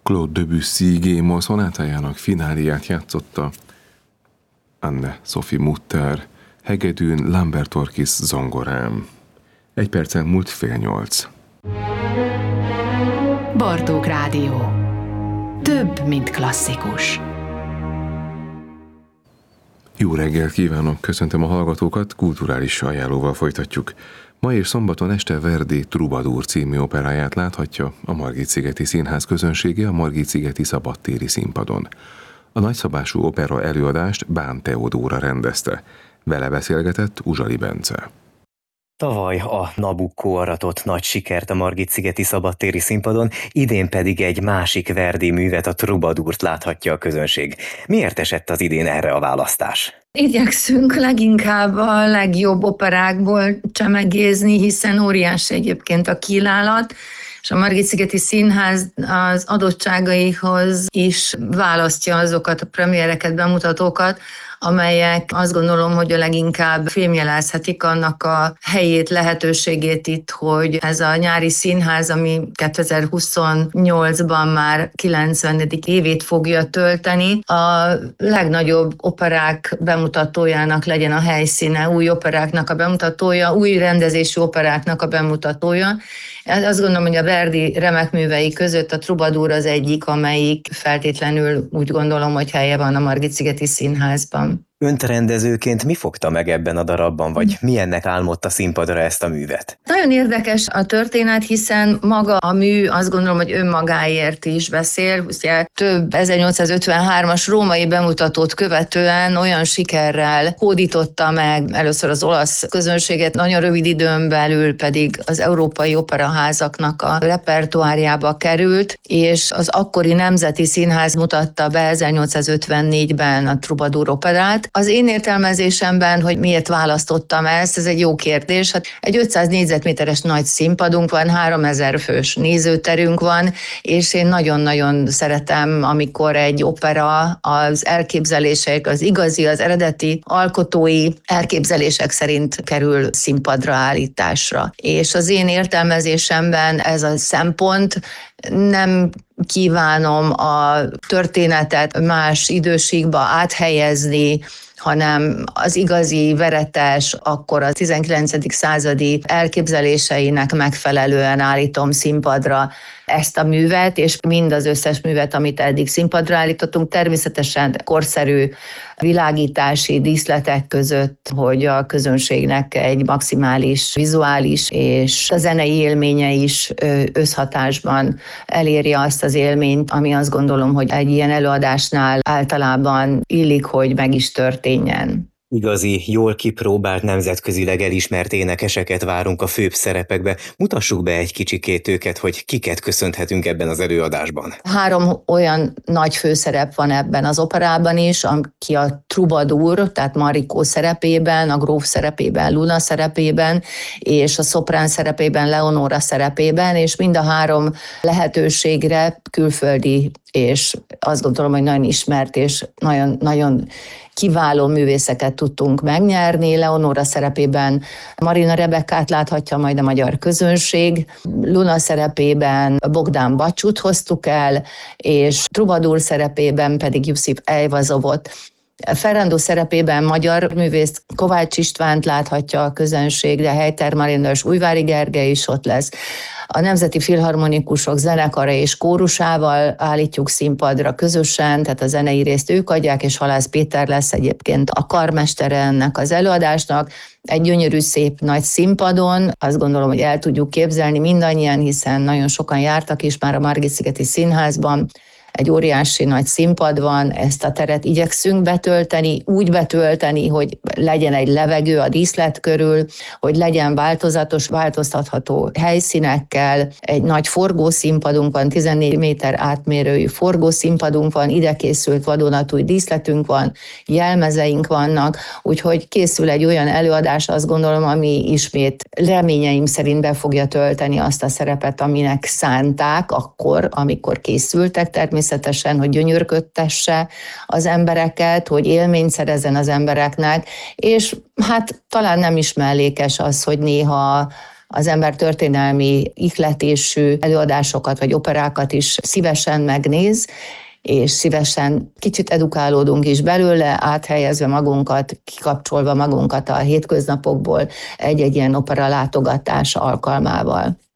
Claude Debussy G-moll szonátájának fináliát játszotta Anne-Sophie Mutter, hegedűn Lambert Orkis zongorán. 1 percen múlt 7:30. Bartók Rádió. Több, mint klasszikus. Jó reggelt kívánok, köszöntöm a hallgatókat, kulturális ajánlóval folytatjuk. Ma és szombaton este Verdi Troubadour című operáját láthatja a Margit-szigeti Színház közönsége a Margit-szigeti szabadtéri színpadon. A nagyszabású opera előadást Bán Teodóra rendezte. Vele beszélgetett Uzsali Bence. Tavaly a Nabucco aratott nagy sikert a Margit-szigeti szabadtéri színpadon, idén pedig egy másik Verdi művet, a Troubadourt láthatja a közönség. Miért esett az idén erre a választás? Igyekszünk leginkább a legjobb operákból csemegézni, hiszen óriási egyébként a kínálat, és a Margit-szigeti Színház az adottságaihoz is választja azokat a premiereket, bemutatókat, amelyek azt gondolom, hogy a leginkább fémjelezhetik annak a helyét, lehetőségét itt, hogy ez a nyári színház, ami 2028-ban már 90. évét fogja tölteni, a legnagyobb operák bemutatójának legyen a helyszíne, új operáknak a bemutatója, új rendezésű operáknak a bemutatója. Azt gondolom, hogy a Verdi remek művei között a Troubadour az egyik, amelyik feltétlenül úgy gondolom, hogy helye van a Margit-szigeti Színházban. Önt rendezőként mi fogta meg ebben a darabban, vagy milyennek álmodta színpadra ezt a művet? Nagyon érdekes a történet, hiszen maga a mű azt gondolom, hogy önmagáért is beszél. Ugye több 1853-as római bemutatót követően olyan sikerrel hódította meg először az olasz közönséget, nagyon rövid időn belül pedig az európai operaházaknak a repertoárjába került, és az akkori Nemzeti Színház mutatta be 1854-ben a Troubadour operát. Az én értelmezésemben, hogy miért választottam ezt, ez egy jó kérdés. Hát egy 500 négyzetméteres nagy színpadunk van, 3000 fős nézőterünk van, és én nagyon-nagyon szeretem, amikor egy opera az elképzelések, az igazi, az eredeti alkotói elképzelések szerint kerül színpadra állításra. És az én értelmezésemben ez a szempont, nem kívánom a történetet más időségbe áthelyezni, hanem az igazi veretes, akkor a 19. századi elképzeléseinek megfelelően állítom színpadra ezt a művet, és mind az összes művet, amit eddig színpadra állítottunk, természetesen korszerű világítási díszletek között, hogy a közönségnek egy maximális vizuális és a zenei élménye is összhatásban elérje azt az élményt, ami azt gondolom, hogy egy ilyen előadásnál általában illik, hogy meg is történjen. Igazi, jól kipróbált, nemzetközileg elismert énekeseket várunk a főbb szerepekbe. Mutassuk be egy kicsikét őket, hogy kiket köszönhetünk ebben az előadásban. 3 olyan nagy főszerep van ebben az operában is, aki a Troubadour, tehát Marikó szerepében, a gróf szerepében, Luna szerepében, és a szoprán szerepében, Leonora szerepében, és mind a 3 lehetőségre külföldi, és azt gondolom, hogy nagyon ismert, és nagyon kiváló művészeket tudtunk megnyerni. Leonora szerepében Marina Rebekkát láthatja majd a magyar közönség, Luna szerepében Bogdán Bacsut hoztuk el, és Troubadour szerepében pedig Jusip Eyvazovot. Ferrando szerepében magyar művész Kovács Istvánt láthatja a közönség, de Helyter Marina és Újvári Gergely is ott lesz. A Nemzeti Filharmonikusok zenekara és kórusával állítjuk színpadra közösen, tehát a zenei részt ők adják, és Halász Péter lesz egyébként a karmestere ennek az előadásnak. Egy gyönyörű, szép nagy színpadon, azt gondolom, hogy el tudjuk képzelni mindannyian, hiszen nagyon sokan jártak is már a Margit-szigeti Színházban. Egy óriási nagy színpad van, ezt a teret igyekszünk betölteni, úgy betölteni, hogy legyen egy levegő a díszlet körül, hogy legyen változatos, változtatható helyszínekkel. Egy nagy forgószínpadunk van, 14 méter átmérőjű forgószínpadunk van, ide készült vadonatúj díszletünk van, jelmezeink vannak, úgyhogy készül egy olyan előadás, azt gondolom, ami ismét reményeim szerint be fogja tölteni azt a szerepet, aminek szánták akkor, amikor készültek, természetesen, hogy gyönyörködtesse az embereket, hogy élményt szerezzen az embereknek, és hát talán nem is mellékes az, hogy néha az ember történelmi ihletésű előadásokat vagy operákat is szívesen megnéz, és szívesen kicsit edukálódunk is belőle, áthelyezve magunkat, kikapcsolva magunkat a hétköznapokból egy-egy ilyen opera látogatás alkalmával.